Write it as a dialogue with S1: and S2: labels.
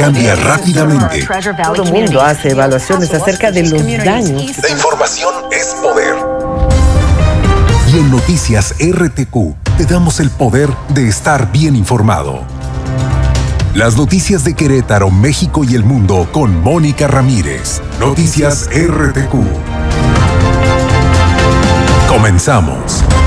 S1: cambia rápidamente.
S2: Todo el mundo hace evaluaciones acerca de los daños.
S1: La información es poder. Y en Noticias RTQ te damos el poder de estar bien informado. Las noticias de Querétaro, México y el mundo con Mónica Ramírez. Noticias RTQ. Comenzamos.